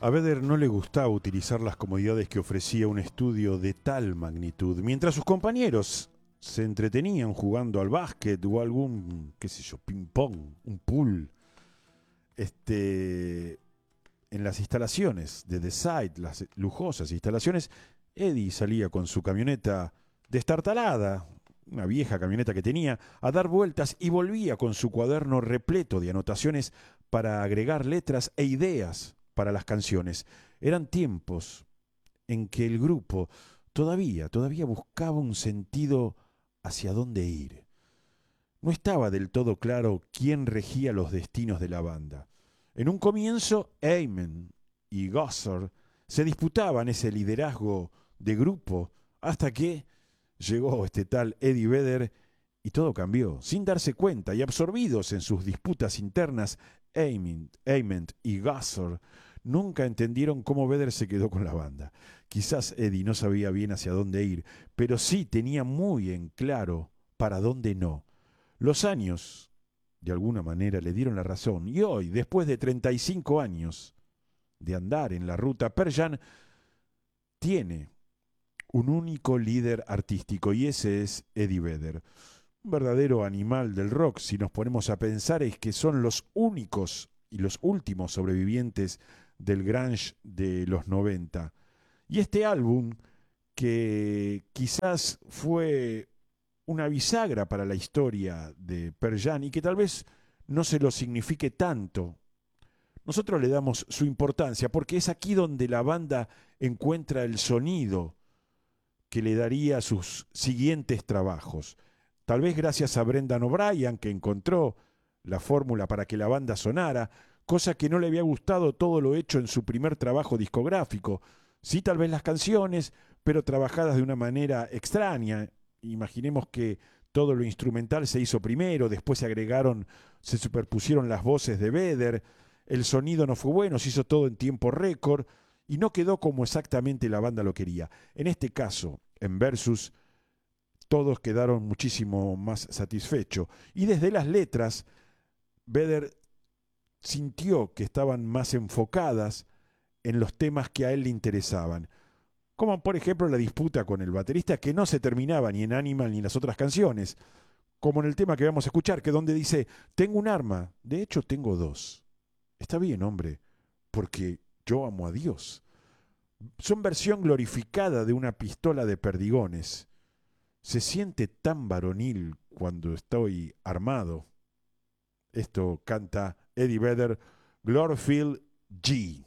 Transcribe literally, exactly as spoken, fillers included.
A Vedder no le gustaba utilizar las comodidades que ofrecía un estudio de tal magnitud, mientras sus compañeros se entretenían jugando al básquet o algún, qué sé yo, ping-pong, un pool. Este, en las instalaciones de The Site, las lujosas instalaciones, Eddie salía con su camioneta destartalada, una vieja camioneta que tenía, a dar vueltas y volvía con su cuaderno repleto de anotaciones para agregar letras e ideas para las canciones. Eran tiempos en que el grupo todavía, todavía buscaba un sentido hacia dónde ir. No estaba del todo claro quién regía los destinos de la banda. En un comienzo, Eamon y Gossard se disputaban ese liderazgo de grupo hasta que llegó este tal Eddie Vedder y todo cambió. Sin darse cuenta y absorbidos en sus disputas internas, Eamon, Eamon y Gossard nunca entendieron cómo Vedder se quedó con la banda. Quizás Eddie no sabía bien hacia dónde ir, pero sí tenía muy en claro para dónde no. Los años, de alguna manera, le dieron la razón. Y hoy, después de treinta y cinco años de andar en la ruta, Pearl Jam tiene un único líder artístico y ese es Eddie Vedder. Un verdadero animal del rock, si nos ponemos a pensar, es que son los únicos y los últimos sobrevivientes del grunge de los noventa. Y este álbum, que quizás fue una bisagra para la historia de Pearl Jam y que tal vez no se lo signifique tanto, nosotros le damos su importancia porque es aquí donde la banda encuentra el sonido que le daría a sus siguientes trabajos. Tal vez gracias a Brendan O'Brien, que encontró la fórmula para que la banda sonara, cosa que no le había gustado todo lo hecho en su primer trabajo discográfico. Sí, tal vez las canciones, pero trabajadas de una manera extraña. Imaginemos que todo lo instrumental se hizo primero, después se agregaron, se superpusieron las voces de Vedder, el sonido no fue bueno, se hizo todo en tiempo récord y no quedó como exactamente la banda lo quería. En este caso, en Versus, todos quedaron muchísimo más satisfechos. Y desde las letras, Vedder sintió que estaban más enfocadas en los temas que a él le interesaban. Como por ejemplo la disputa con el baterista que no se terminaba ni en Animal ni en las otras canciones. Como en el tema que vamos a escuchar, que donde dice, tengo un arma, de hecho tengo dos. Está bien, hombre, porque yo amo a Dios. Son versión glorificada de una pistola de perdigones. Se siente tan varonil cuando estoy armado. Esto canta Eddie Vedder, Glorfield G.